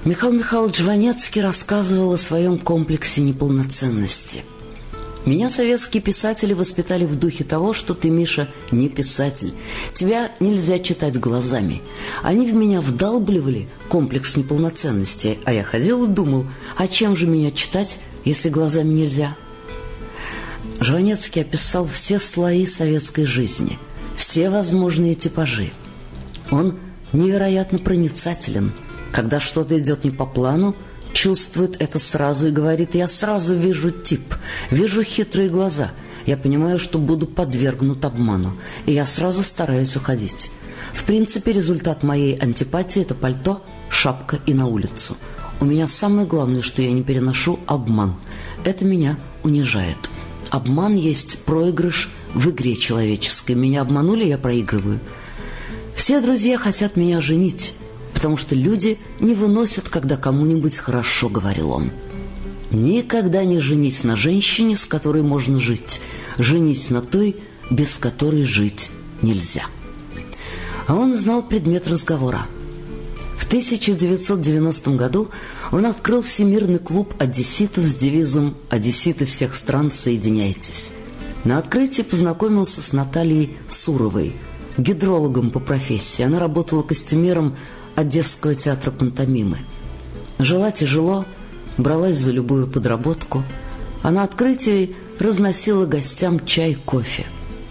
Михаил Михайлович Жванецкий рассказывал о своем комплексе неполноценности. Меня советские писатели воспитали в духе того, что ты, Миша, не писатель. Тебя нельзя читать глазами. Они в меня вдалбливали комплекс неполноценности, а я ходил и думал, а чем же меня читать, если глазами нельзя? Жванецкий описал все слои советской жизни, все возможные типажи. Он невероятно проницателен. Когда что-то идет не по плану, чувствует это сразу и говорит: я сразу вижу тип, вижу хитрые глаза, я понимаю, что буду подвергнут обману, и я сразу стараюсь уходить. В принципе, результат моей антипатии – это пальто, шапка и на улицу. У меня самое главное, что я не переношу обман. Это меня унижает. Обман есть проигрыш в игре человеческой. Меня обманули, я проигрываю. Все друзья хотят меня женить, потому что люди не выносят, когда кому-нибудь хорошо, говорил он. Никогда не женись на женщине, с которой можно жить. Женись на той, без которой жить нельзя. А он знал предмет разговора. В 1990 году он открыл Всемирный клуб одесситов с девизом «Одесситы всех стран, соединяйтесь». На открытии познакомился с Натальей Суровой, гидрологом по профессии. Она работала костюмером Одесского театра пантомимы. Жила тяжело, бралась за любую подработку, а на открытии разносила гостям чай, кофе.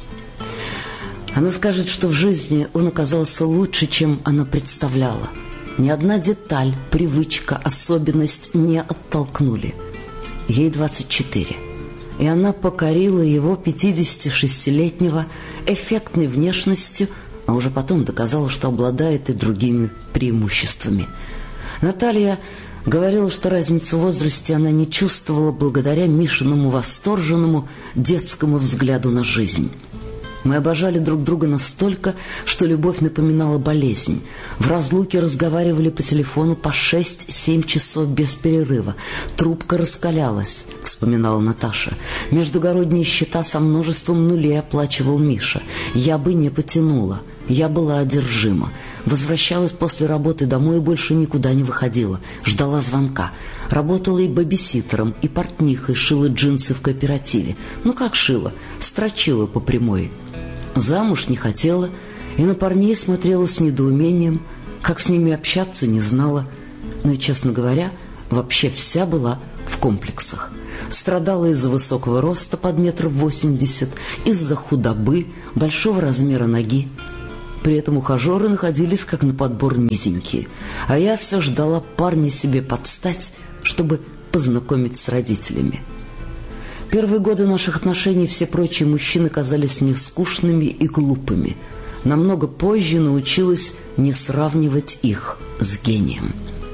Она скажет, что в жизни он оказался лучше, чем она представляла. Ни одна деталь, привычка, особенность не оттолкнули. Ей 24, и она покорила его 56-летнего эффектной внешностью, а уже потом доказала, что обладает и другими преимуществами. Наталья говорила, что разницу в возрасте она не чувствовала благодаря Мишиному восторженному детскому взгляду на жизнь. Мы обожали друг друга настолько, что любовь напоминала болезнь. В разлуке разговаривали по телефону по 6-7 часов без перерыва. Трубка раскалялась, вспоминала Наташа. Междугородние счета со множеством нулей оплачивал Миша. Я бы не потянула. Я была одержима. Возвращалась после работы домой и больше никуда не выходила. Ждала звонка. Работала и бэбиситером, и портнихой, шила джинсы в кооперативе. Ну как шила? Строчила по прямой. Замуж не хотела, и на парней смотрела с недоумением, как с ними общаться не знала. Но и, честно говоря, вообще вся была в комплексах. Страдала из-за высокого роста под 1,80 м, из-за худобы, большого размера ноги. При этом ухажеры находились как на подбор низенькие, а я все ждала парня себе подстать, чтобы познакомить с родителями. Первые годы наших отношений все прочие мужчины казались мне скучными и глупыми. Намного позже научилась не сравнивать их с гением.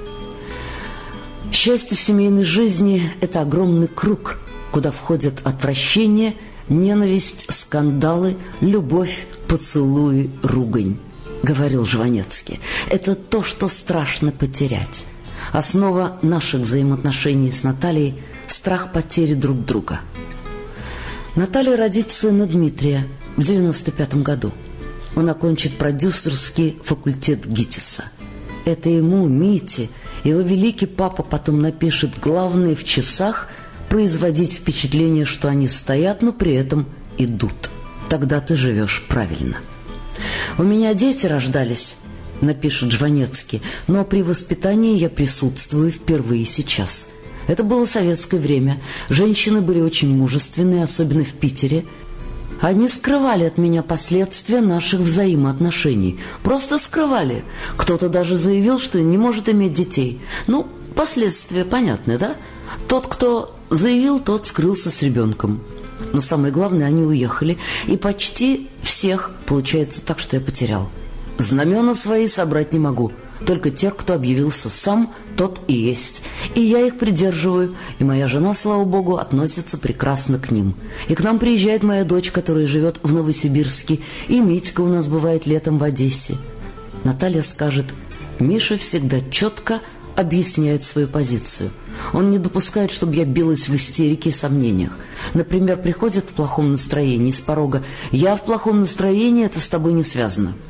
Счастье в семейной жизни – это огромный круг, куда входят отвращение, ненависть, скандалы, любовь, поцелуи, ругань, говорил Жванецкий. Это то, что страшно потерять. Основа наших взаимоотношений с Натальей – страх потери друг друга. Наталья родит сына Дмитрия в 95 году. Он окончит продюсерский факультет ГИТИСа. Это ему, Мите, его великий папа потом напишет: главное в часах производить впечатление, что они стоят, но при этом идут. Тогда ты живешь правильно. У меня дети рождались, напишет Жванецкий, но при воспитании я присутствую впервые сейчас. Это было советское время. Женщины были очень мужественные, особенно в Питере. Они скрывали от меня последствия наших взаимоотношений. Просто скрывали. Кто-то даже заявил, что не может иметь детей. Ну, последствия понятны, да? Тот, кто заявил, тот скрылся с ребенком. Но самое главное, они уехали. И почти всех получается так, что я потерял. Знамена свои собрать не могу. Только тех, кто объявился сам, тот и есть. И я их придерживаю, и моя жена, слава богу, относится прекрасно к ним. И к нам приезжает моя дочь, которая живет в Новосибирске, и Митька у нас бывает летом в Одессе. Наталья скажет: Миша всегда четко объясняет свою позицию. Он не допускает, чтобы я билась в истерике и сомнениях. Например, приходит в плохом настроении с порога: я в плохом настроении, это с тобой не связано.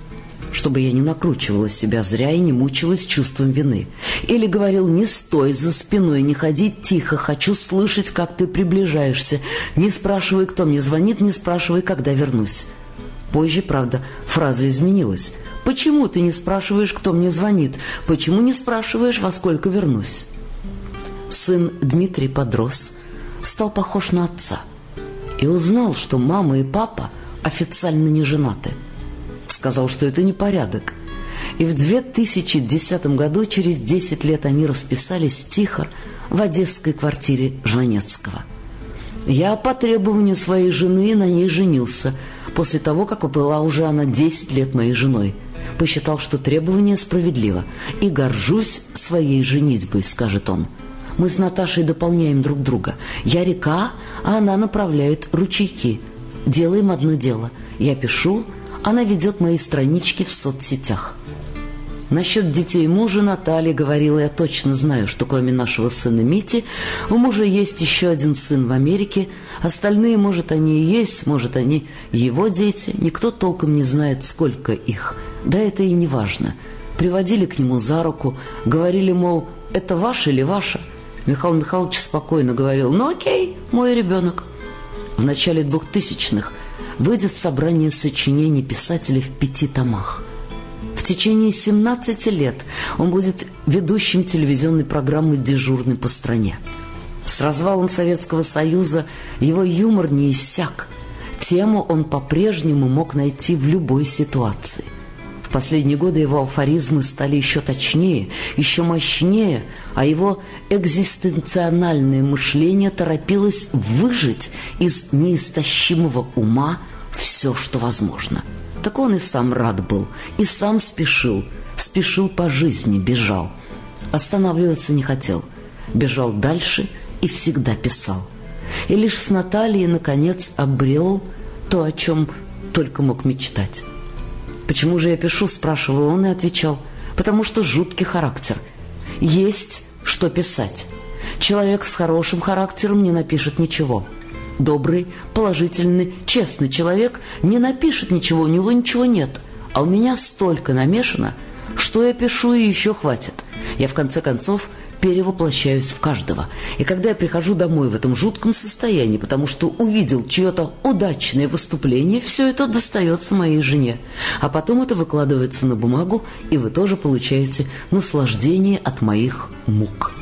чтобы я не накручивала себя зря и не мучилась чувством вины. Или говорил: не стой за спиной, не ходи тихо, хочу слышать, как ты приближаешься. Не спрашивай, кто мне звонит, не спрашивай, когда вернусь. Позже, правда, фраза изменилась. Почему ты не спрашиваешь, кто мне звонит? Почему не спрашиваешь, во сколько вернусь? Сын Дмитрий подрос, стал похож на отца и узнал, что мама и папа официально не женаты. Сказал, что это непорядок. И в 2010 году, через 10 лет, они расписались тихо в одесской квартире Жванецкого. Я по требованию своей жены на ней женился, после того, как была уже она 10 лет моей женой. Посчитал, что требование справедливо, и горжусь своей женитьбой, скажет он. Мы с Наташей дополняем друг друга. Я река, а она направляет ручейки. Делаем одно дело. Я пишу, она ведет мои странички в соцсетях. Насчет детей мужа Наталья говорила: я точно знаю, что кроме нашего сына Мити, у мужа есть еще один сын в Америке. Остальные, может, они и есть, может, они его дети. Никто толком не знает, сколько их. Да это и не важно. Приводили к нему за руку, говорили, мол, это ваш или ваша. Михаил Михайлович спокойно говорил: ну окей, мой ребенок. В начале 2000-х выйдет собрание сочинений писателей в 5 томах. В течение 17 лет он будет ведущим телевизионной программы «Дежурный по стране». С развалом Советского Союза его юмор не иссяк. Тему он по-прежнему мог найти в любой ситуации. В последние годы его афоризмы стали еще точнее, еще мощнее, а его экзистенциональное мышление торопилось выжать из неистощимого ума все, что возможно. Так он и сам рад был, и сам спешил по жизни, бежал. Останавливаться не хотел, бежал дальше и всегда писал. И лишь с Натальей, наконец, обрел то, о чем только мог мечтать. «Почему же я пишу?» – спрашивал он и отвечал: «Потому что жуткий характер. Есть что писать. Человек с хорошим характером не напишет ничего. Добрый, положительный, честный человек не напишет ничего, у него ничего нет. А у меня столько намешано, что я пишу и еще хватит. Я, в конце концов, перевоплощаюсь в каждого. И когда я прихожу домой в этом жутком состоянии, потому что увидел чье-то удачное выступление, все это достается моей жене. А потом это выкладывается на бумагу, и вы тоже получаете наслаждение от моих мук».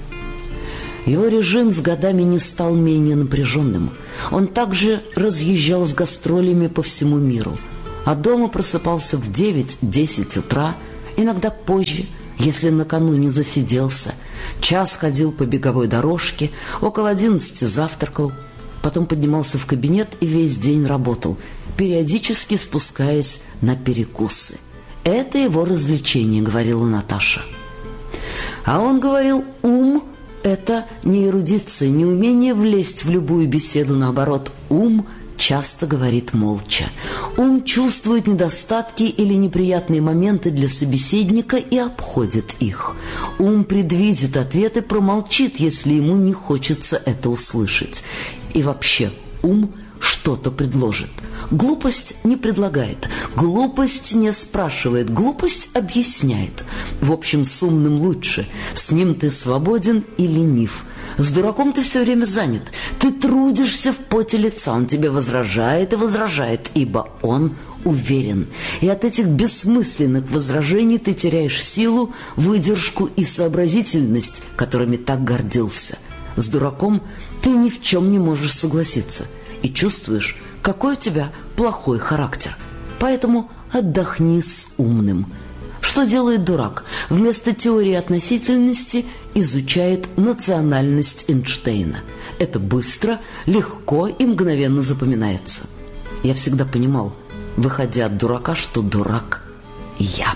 Его режим с годами не стал менее напряженным. Он также разъезжал с гастролями по всему миру, а дома просыпался в 9-10 утра, иногда позже, если накануне засиделся. Час ходил по беговой дорожке, около 11 завтракал, потом поднимался в кабинет и весь день работал, периодически спускаясь на перекусы. «Это его развлечение», — говорила Наташа. А он говорил: ум — это не эрудиция, не умение влезть в любую беседу, наоборот, ум часто говорит молча. Ум чувствует недостатки или неприятные моменты для собеседника и обходит их. Ум предвидит ответ и промолчит, если ему не хочется это услышать. И вообще, ум что-то предложит. Глупость не предлагает, глупость не спрашивает, глупость объясняет. В общем, с умным лучше. С ним ты свободен и ленив. С дураком ты все время занят. Ты трудишься в поте лица, он тебе возражает и возражает, ибо он уверен. И от этих бессмысленных возражений ты теряешь силу, выдержку и сообразительность, которыми так гордился. С дураком ты ни в чем не можешь согласиться и чувствуешь, какой у тебя плохой характер. Поэтому отдохни с умным. Что делает дурак? Вместо теории относительности изучает национальность Эйнштейна. Это быстро, легко и мгновенно запоминается. Я всегда понимал, выходя от дурака, что дурак я.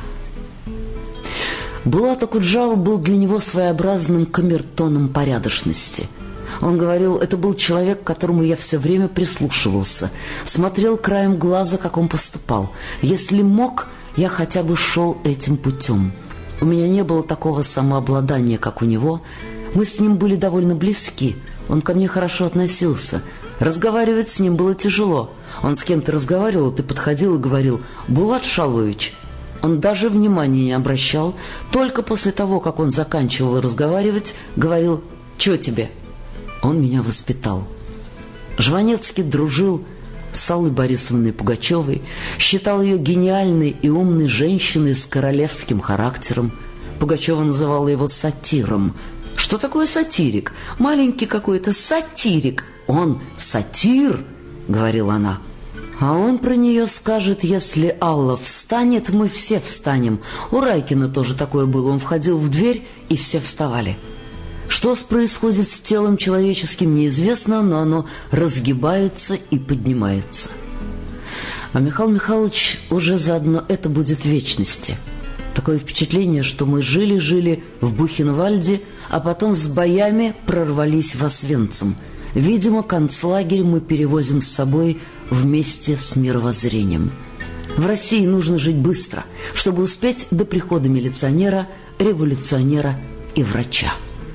Булат Окуджава был для него своеобразным камертоном порядочности. Он говорил, это был человек, к которому я все время прислушивался, смотрел краем глаза, как он поступал. Если мог, я хотя бы шел этим путем. У меня не было такого самообладания, как у него. Мы с ним были довольно близки. Он ко мне хорошо относился. Разговаривать с ним было тяжело. Он с кем-то разговаривал, ты подходил и говорил: «Булат Шалович». Он даже внимания не обращал, только после того, как он заканчивал разговаривать, говорил: «Чё тебе?» Он меня воспитал. Жванецкий дружил с Аллой Борисовной Пугачевой, считал ее гениальной и умной женщиной с королевским характером. Пугачева называла его сатиром. Что такое сатирик? Маленький какой-то сатирик. Он сатир, говорила она. А он про нее скажет: если Алла встанет, мы все встанем. У Райкина тоже такое было. Он входил в дверь, и все вставали. Что происходит с телом человеческим, неизвестно, но оно разгибается и поднимается. А Михаил Михайлович уже заодно это будет в вечности. Такое впечатление, что мы жили-жили в Бухенвальде, а потом с боями прорвались в Освенцим. Видимо, концлагерь мы перевозим с собой вместе с мировоззрением. В России нужно жить быстро, чтобы успеть до прихода милиционера, революционера и врача.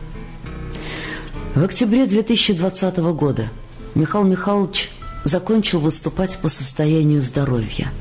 В октябре 2020 года Михаил Михайлович закончил выступать по состоянию здоровья.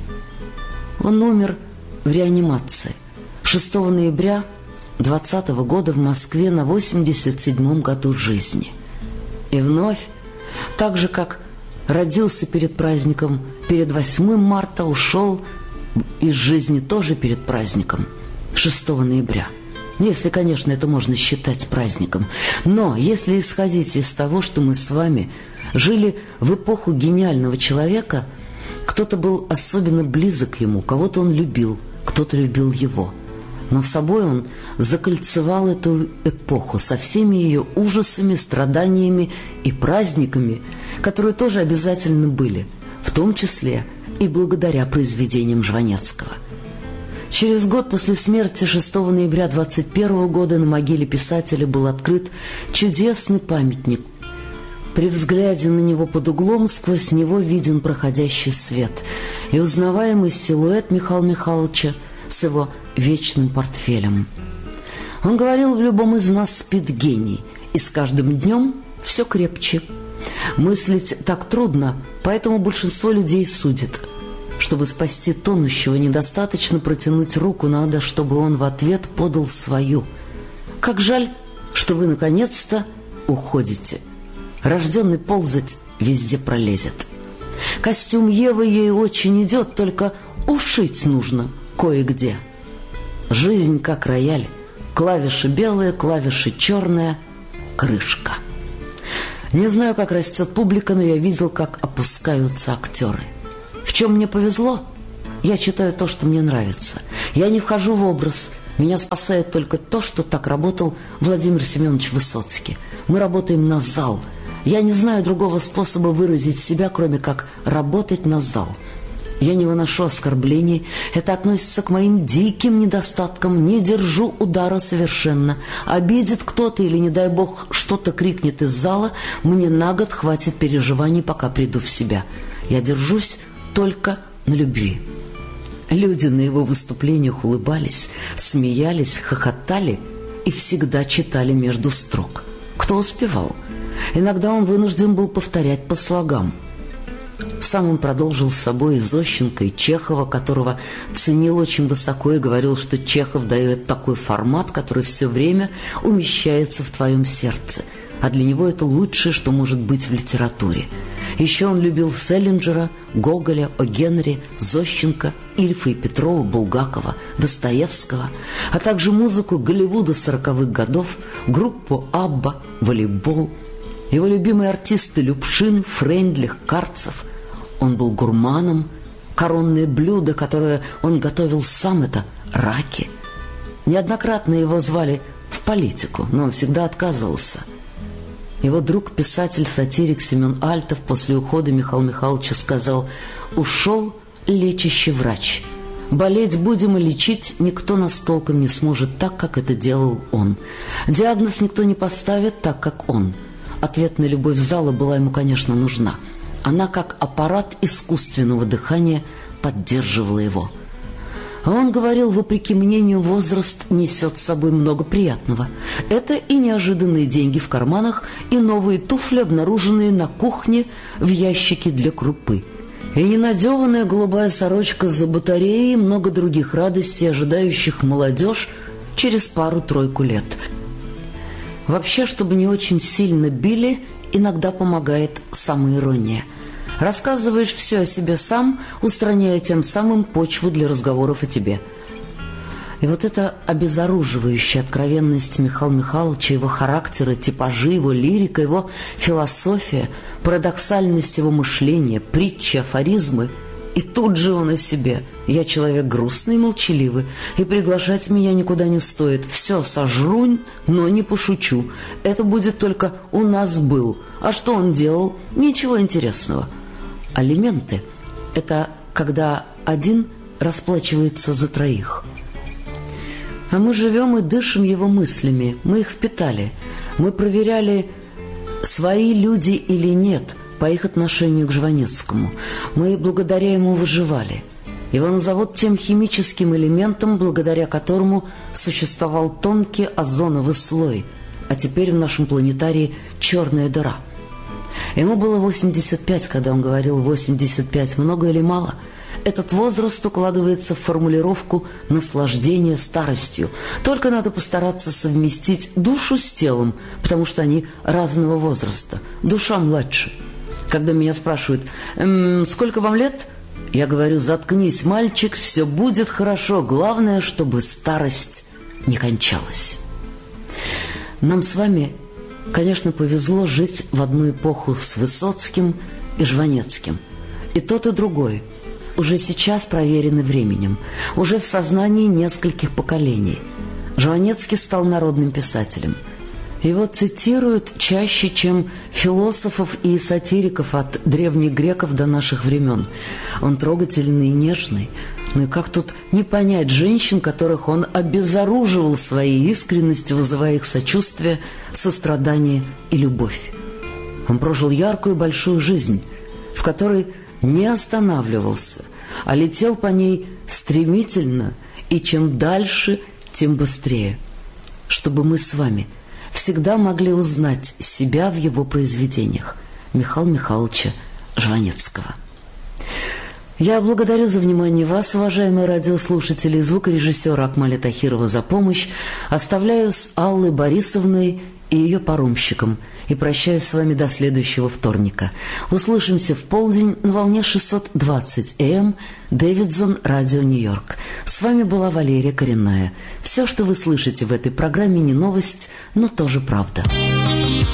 Он умер в реанимации 6 ноября 2020 года в Москве на 87-м году жизни. И вновь, так же, как родился перед праздником, перед 8 марта, ушел из жизни тоже перед праздником 6 ноября. Если, конечно, это можно считать праздником. Но если исходить из того, что мы с вами жили в эпоху гениального человека, кто-то был особенно близок ему, кого-то он любил, кто-то любил его. Но собой он закольцевал эту эпоху со всеми ее ужасами, страданиями и праздниками, которые тоже обязательно были, в том числе и благодаря произведениям Жванецкого. Через год после смерти 6 ноября 1921 года на могиле писателя был открыт чудесный памятник. При взгляде на него под углом сквозь него виден проходящий свет и узнаваемый силуэт Михаила Михайловича с его вечным портфелем. Он говорил: в любом из нас спит гений, и с каждым днем все крепче. Мыслить так трудно, поэтому большинство людей судит. Чтобы спасти тонущего, недостаточно протянуть руку, надо, чтобы он в ответ подал свою. Как жаль, что вы наконец-то уходите. Рожденный ползать везде пролезет. Костюм Евы ей очень идет, только ушить нужно кое-где. Жизнь как рояль. Клавиши белые, клавиши черные, крышка. Не знаю, как растет публика, но я видел, как опускаются актеры. В чем мне повезло? Я читаю то, что мне нравится. Я не вхожу в образ. Меня спасает только то, что так работал Владимир Семенович Высоцкий. Мы работаем на зал. Я не знаю другого способа выразить себя, кроме как работать на зал. Я не выношу оскорблений. Это относится к моим диким недостаткам. Не держу удара совершенно. Обидит кто-то или, не дай бог, что-то крикнет из зала, мне на год хватит переживаний, пока приду в себя. Я держусь только на любви. Люди на его выступлениях улыбались, смеялись, хохотали и всегда читали между строк. Кто успевал? Иногда он вынужден был повторять по слогам. Сам он продолжил с собой и Зощенко, и Чехова, которого ценил очень высоко и говорил, что Чехов дает такой формат, который все время умещается в твоем сердце, а для него это лучшее, что может быть в литературе. Еще он любил Селлинджера, Гоголя, О. Генри, Зощенко, Ильфа и Петрова, Булгакова, Достоевского, а также музыку Голливуда 40-х годов, группу Абба, волейбол. Его любимые артисты Любшин, Фрейндлих, Карцев. Он был гурманом. Коронное блюдо, которое он готовил сам, это раки. Неоднократно его звали в политику, но он всегда отказывался. Его друг, писатель, сатирик Семен Альтов после ухода Михаила Михайловича сказал: «Ушел лечащий врач. Болеть будем и лечить никто нас толком не сможет так, как это делал он. Диагноз никто не поставит так, как он». Ответная любовь зала была ему, конечно, нужна. Она, как аппарат искусственного дыхания, поддерживала его. А он говорил, вопреки мнению, возраст несет с собой много приятного. Это и неожиданные деньги в карманах, и новые туфли, обнаруженные на кухне в ящике для крупы. И ненадеванная голубая сорочка за батареей, много других радостей, ожидающих молодежь через пару-тройку лет. Вообще, чтобы не очень сильно били, иногда помогает самоирония. Рассказываешь все о себе сам, устраняя тем самым почву для разговоров о тебе. И вот эта обезоруживающая откровенность Михаила Михайловича, его характера, типажи, его лирика, его философия, парадоксальность его мышления, притчи, афоризмы. И тут же он о себе. Я человек грустный и молчаливый, и приглашать меня никуда не стоит. Все сожру, но не пошучу. Это будет только «у нас был». А что он делал? Ничего интересного. Алименты – это когда один расплачивается за троих. А мы живем и дышим его мыслями, мы их впитали. Мы проверяли, свои люди или нет, по их отношению к Жванецкому. Мы благодаря ему выживали. Его назовут тем химическим элементом, благодаря которому существовал тонкий озоновый слой, а теперь в нашем планетарии черная дыра. Ему было 85, когда он говорил 85, много или мало. Этот возраст укладывается в формулировку наслаждения старостью. Только надо постараться совместить душу с телом, потому что они разного возраста. Душа младше. Когда меня спрашивают, сколько вам лет? Я говорю, заткнись, мальчик, все будет хорошо. Главное, чтобы старость не кончалась. Нам с вами, конечно, повезло жить в одну эпоху с Высоцким и Жванецким. И тот, и другой уже сейчас проверены временем, уже в сознании нескольких поколений. Жванецкий стал народным писателем. Его цитируют чаще, чем философов и сатириков от древних греков до наших времен. Он трогательный и нежный. Ну и как тут не понять женщин, которых он обезоруживал своей искренностью, вызывая их сочувствие, сострадание и любовь. Он прожил яркую большую жизнь, в которой не останавливался, а летел по ней стремительно, и чем дальше, тем быстрее, чтобы мы с вами всегда могли узнать себя в его произведениях. Михаила Михайловича Жванецкого. Я благодарю за внимание вас, уважаемые радиослушатели, и звукорежиссера Акмаля Тахирова за помощь. Оставляю с Аллой Борисовной и ее паромщиком и прощаюсь с вами до следующего вторника. Услышимся в полдень на волне 620 АМ Дэвидсон, Радио Нью-Йорк. С вами была Валерия Коренная. Все, что вы слышите в этой программе, не новость, но тоже правда.